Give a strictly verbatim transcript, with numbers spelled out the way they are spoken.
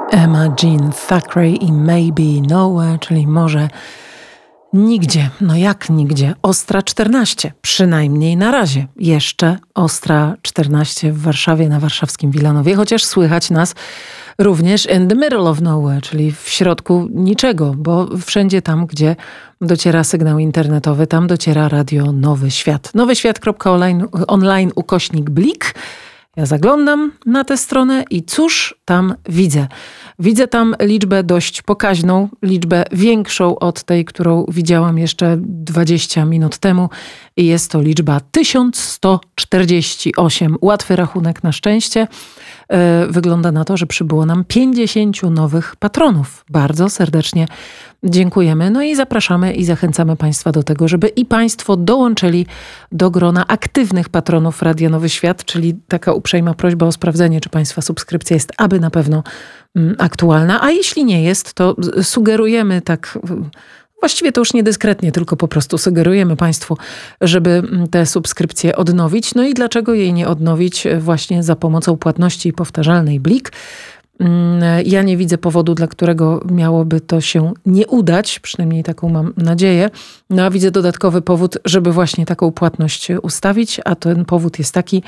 Emma Jean Thackray i Maybe Nowhere, czyli może nigdzie. No jak nigdzie? Ostra czternaście, przynajmniej na razie. Jeszcze Ostra czternaście w Warszawie, na warszawskim Wilanowie, chociaż słychać nas również in the middle of nowhere, czyli w środku niczego, bo wszędzie tam, gdzie dociera sygnał internetowy, tam dociera radio Nowy Świat. nowyświat kropka online ukośnik Blik. Ja zaglądam na tę stronę i cóż tam widzę? Widzę tam liczbę dość pokaźną, liczbę większą od tej, którą widziałam jeszcze dwadzieścia minut temu. I jest to liczba tysiąc sto czterdzieści osiem. Łatwy rachunek na szczęście. Wygląda na to, że przybyło nam pięćdziesięciu nowych patronów. Bardzo serdecznie dziękujemy. No i zapraszamy i zachęcamy Państwa do tego, żeby i Państwo dołączyli do grona aktywnych patronów Radia Nowy Świat, czyli taka uprzejma prośba o sprawdzenie, czy Państwa subskrypcja jest aby na pewno aktualna, a jeśli nie jest, to sugerujemy tak... Właściwie to już niedyskretnie, tylko po prostu sugerujemy Państwu, żeby te subskrypcje odnowić. No i dlaczego jej nie odnowić właśnie za pomocą płatności powtarzalnej Blik? Ja nie widzę powodu, dla którego miałoby to się nie udać, przynajmniej taką mam nadzieję. No a widzę dodatkowy powód, żeby właśnie taką płatność ustawić, a ten powód jest taki,